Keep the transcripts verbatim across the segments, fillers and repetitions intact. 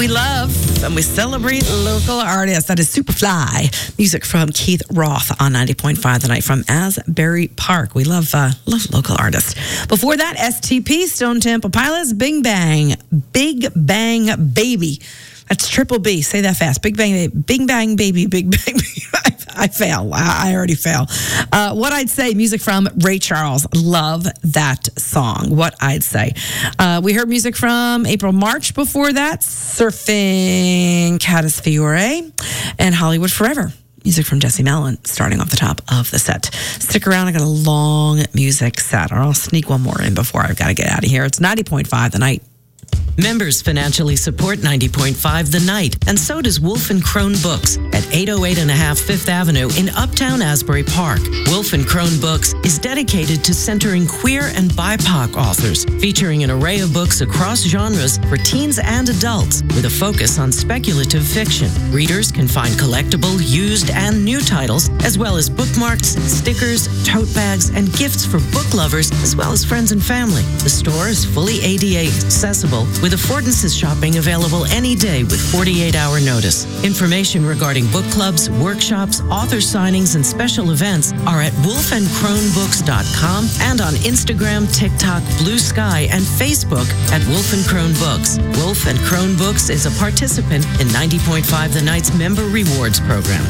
We love and we celebrate local artists. That is Superfly. Music from Keith Roth on ninety point five The Night from Asbury Park. We love uh, love local artists. Before that, S T P, Stone Temple Pilots, Big Bang, Big Bang Baby. That's triple B. Say that fast. Big Bang, Big Bang Baby, Big Bang Baby. I, I fail. I, I already fail. Uh, what I'd say, music from Ray Charles. Love that song. What I'd say. Uh, we heard music from April March before that. Surfing Caddis Fiore and Hollywood Forever. Music from Jesse Mellon starting off the top of the set. Stick around. I got a long music set. Or I'll sneak one more in before I've got to get out of here. It's ninety point five The Night. Members financially support ninety point five The Night, and so does Wolf and Crone Books at eight oh eight and a half Fifth Avenue in Uptown Asbury Park. Wolf and Crone Books is dedicated to centering queer and B I P O C authors, featuring an array of books across genres for teens and adults, with a focus on speculative fiction. Readers can find collectible, used, and new titles, as well as bookmarks, stickers, tote bags, and gifts for book lovers, as well as friends and family. The store is fully A D A accessible, with affordances shopping available any day with forty-eight hour notice. Information regarding book clubs, workshops, author signings, and special events are at wolf and crone books dot com and on Instagram, TikTok, Blue Sky, and Facebook at Wolf and Crone Books. Wolf and Crone Books is a participant in ninety point five The Night's Member Rewards Program.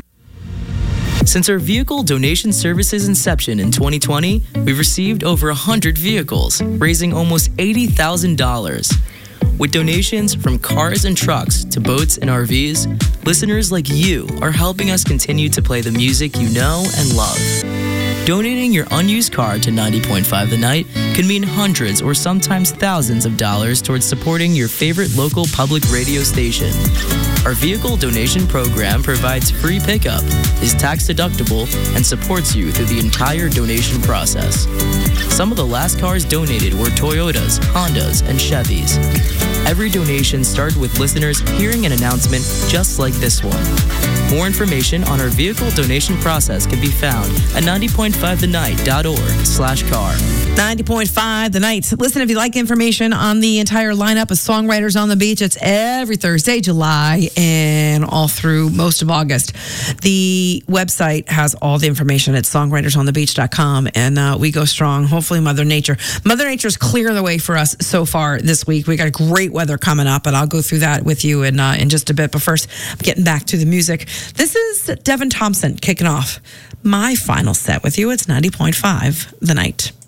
Since our vehicle donation service's inception in twenty twenty, we've received over one hundred vehicles, raising almost eighty thousand dollars. With donations from cars and trucks to boats and R Vs, listeners like you are helping us continue to play the music you know and love. Donating your unused car to ninety point five The Night can mean hundreds or sometimes thousands of dollars towards supporting your favorite local public radio station. Our vehicle donation program provides free pickup, is tax deductible, and supports you through the entire donation process. Some of the last cars donated were Toyotas, Hondas, and Chevys. Every donation started with listeners hearing an announcement just like this one. More information on our vehicle donation process can be found at ninety point five the night dot org slash car. ninety point five The Night. Listen, if you like information on the entire lineup of Songwriters on the Beach, it's every Thursday, July, and all through most of August. The website has all the information at songwriters on the beach dot com, and uh, we go strong. Hopefully, Mother Nature. Mother Nature's clear the way for us so far this week. We got great weather coming up, and I'll go through that with you in, uh, in just a bit. But first, I'm getting back to the music. This is Devin Thompson kicking off my final set with you. It's ninety point five The Night.